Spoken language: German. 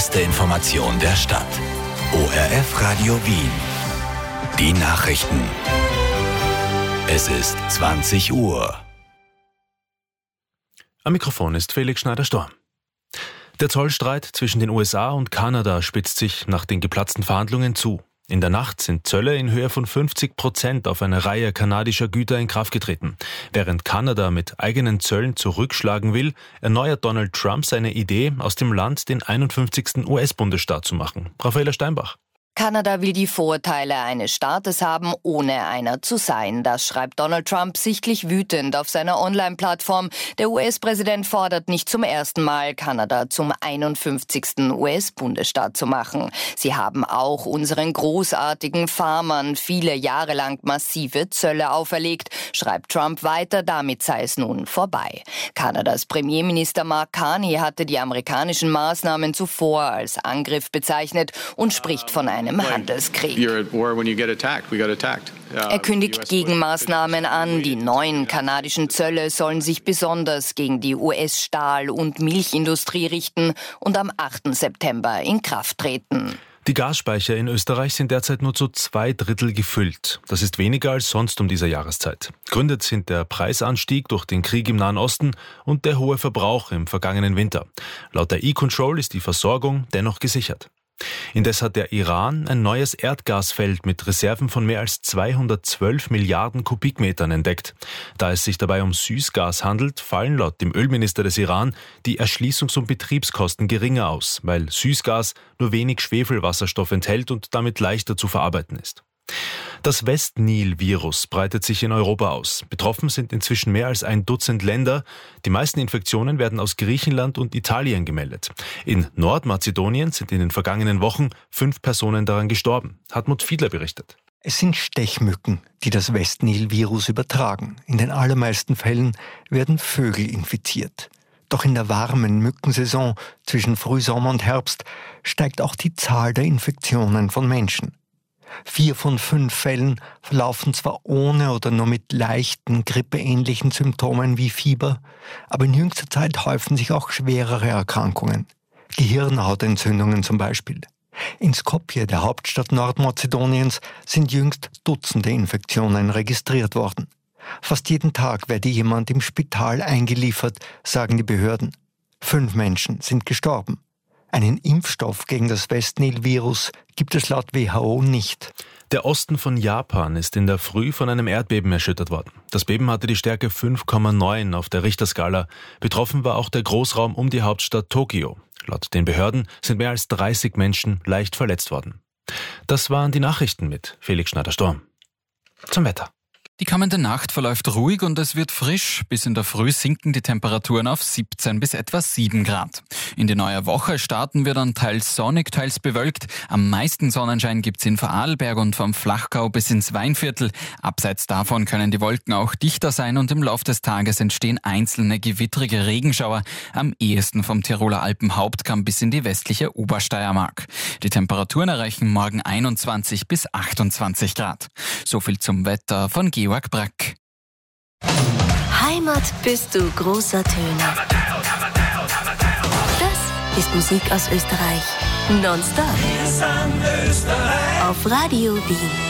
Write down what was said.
erste Information der Stadt. ORF Radio Wien. Die Nachrichten. Es ist 20 Uhr. Am Mikrofon ist Felix Schneider-Storm. Der Zollstreit zwischen den USA und Kanada spitzt sich nach den geplatzten Verhandlungen zu. In der Nacht sind Zölle in Höhe von 50% auf eine Reihe kanadischer Güter in Kraft getreten. Während Kanada mit eigenen Zöllen zurückschlagen will, erneuert Donald Trump seine Idee, aus dem Land den 51. US-Bundesstaat zu machen. Raffaella Steinbach. Kanada will die Vorteile eines Staates haben, ohne einer zu sein. Das schreibt Donald Trump sichtlich wütend auf seiner Online-Plattform. Der US-Präsident fordert nicht zum ersten Mal, Kanada zum 51. US-Bundesstaat zu machen. Sie haben auch unseren großartigen Farmern viele Jahre lang massive Zölle auferlegt, schreibt Trump weiter, damit sei es nun vorbei. Kanadas Premierminister Mark Carney hatte die amerikanischen Maßnahmen zuvor als Angriff bezeichnet und spricht von einem Handelskrieg. Er kündigt Gegenmaßnahmen an. Die neuen kanadischen Zölle sollen sich besonders gegen die US-Stahl- und Milchindustrie richten und am 8. September in Kraft treten. Die Gasspeicher in Österreich sind derzeit nur zu 2/3 gefüllt. Das ist weniger als sonst um dieser Jahreszeit. Gründe sind der Preisanstieg durch den Krieg im Nahen Osten und der hohe Verbrauch im vergangenen Winter. Laut der E-Control ist die Versorgung dennoch gesichert. Indes hat der Iran ein neues Erdgasfeld mit Reserven von mehr als 212 Milliarden Kubikmetern entdeckt. Da es sich dabei um Süßgas handelt, fallen laut dem Ölminister des Iran die Erschließungs- und Betriebskosten geringer aus, weil Süßgas nur wenig Schwefelwasserstoff enthält und damit leichter zu verarbeiten ist. Das West-Nil-Virus breitet sich in Europa aus. Betroffen sind inzwischen mehr als 1 Dutzend Länder. Die meisten Infektionen werden aus Griechenland und Italien gemeldet. In Nordmazedonien sind in den vergangenen Wochen 5 Personen daran gestorben. Hartmut Fiedler berichtet. Es sind Stechmücken, die das West-Nil-Virus übertragen. In den allermeisten Fällen werden Vögel infiziert. Doch in der warmen Mückensaison zwischen Frühsommer und Herbst steigt auch die Zahl der Infektionen von Menschen. 4 von 5 Fällen verlaufen zwar ohne oder nur mit leichten, grippeähnlichen Symptomen wie Fieber, aber in jüngster Zeit häufen sich auch schwerere Erkrankungen. Gehirnhautentzündungen zum Beispiel. In Skopje, der Hauptstadt Nordmazedoniens, sind jüngst Dutzende Infektionen registriert worden. Fast jeden Tag werde jemand im Spital eingeliefert, sagen die Behörden. 5 Menschen sind gestorben. Einen Impfstoff gegen das West-Nil-Virus gibt es laut WHO nicht. Der Osten von Japan ist in der Früh von einem Erdbeben erschüttert worden. Das Beben hatte die Stärke 5,9 auf der Richterskala. Betroffen war auch der Großraum um die Hauptstadt Tokio. Laut den Behörden sind mehr als 30 Menschen leicht verletzt worden. Das waren die Nachrichten mit Felix Schneider-Storm. Zum Wetter. Die kommende Nacht verläuft ruhig und es wird frisch. Bis in der Früh sinken die Temperaturen auf 17 bis etwa 7 Grad. In die neue Woche starten wir dann teils sonnig, teils bewölkt. Am meisten Sonnenschein gibt's in Vorarlberg und vom Flachgau bis ins Weinviertel. Abseits davon können die Wolken auch dichter sein und im Lauf des Tages entstehen einzelne gewittrige Regenschauer. Am ehesten vom Tiroler Alpenhauptkamm bis in die westliche Obersteiermark. Die Temperaturen erreichen morgen 21 bis 28 Grad. So viel zum Wetter von Georg Brack. Heimat bist du großer Töne. Das ist Musik aus Österreich. Nonstop. Auf Radio Wien.